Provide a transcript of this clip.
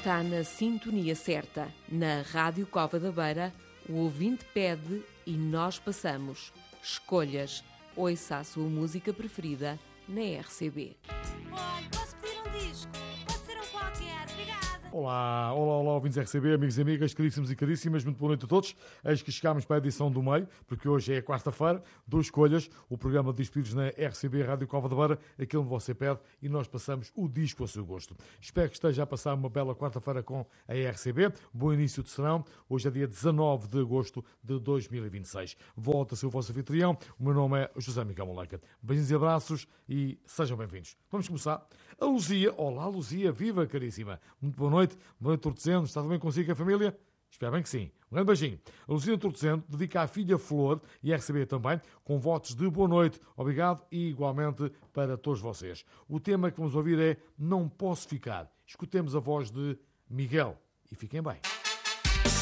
Está na sintonia certa. Na Rádio Cova da Beira, o ouvinte pede e nós passamos. Escolhas. Ouça a sua música preferida na RCB. Olha, posso pedir um disco? Pode ser um qualquer, obrigada. Olá, ouvintes RCB, amigos e amigas, caríssimos e caríssimas, muito boa noite a todos. Eis que chegámos para a edição do meio, porque hoje é quarta-feira, duas escolhas, o programa de despedidos na RCB Rádio Cova da Beira, aquilo que você pede, e nós passamos o disco ao seu gosto. Espero que esteja a passar uma bela quarta-feira com a RCB, bom início de serão, hoje é dia 19 de agosto de 2026. Volta-se o vosso anfitrião, o meu nome é José Miguel Moleca. Beijinhos e abraços e sejam bem-vindos. Vamos começar. A Luzia, olá Luzia, viva caríssima, muito boa noite Tortezeno, está tudo bem consigo a família? Espero bem que sim. Um grande beijinho. A Luzia Tortezeno dedica à filha Flor e a RCB também, com votos de boa noite. Obrigado e igualmente para todos vocês. O tema que vamos ouvir é Não Posso Ficar. Escutemos a voz de Miguel e fiquem bem.